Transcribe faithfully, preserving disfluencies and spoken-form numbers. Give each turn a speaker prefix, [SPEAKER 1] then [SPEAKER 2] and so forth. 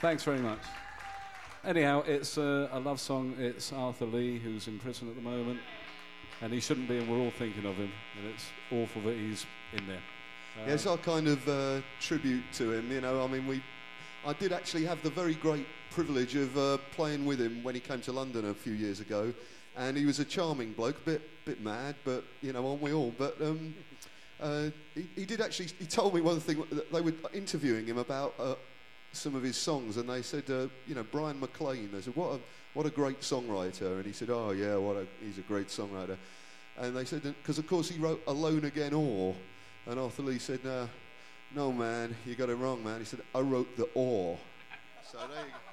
[SPEAKER 1] Thanks very much. Anyhow, it's uh, a love song. It's Arthur Lee, who's in prison at the moment, and he shouldn't be, and we're all thinking of him, and it's awful that he's in there. Um,
[SPEAKER 2] yeah, it's our kind of uh, tribute to him, you know. I mean, we, I did actually have the very great privilege of uh, playing with him when he came to London a few years ago, and he was a charming bloke, a bit, bit mad, but, you know, aren't we all? But um, uh, he, he did actually, he told me one thing, that they were interviewing him about uh, some of his songs, and they said, uh, you know, Brian McLean, they said, what a, what a great songwriter, and he said, oh yeah, what a, he's a great songwriter. And they said, because of course he wrote Alone Again Or, and Arthur Lee said, no, no man, you got it wrong, man. He said, I wrote the or. So there you go.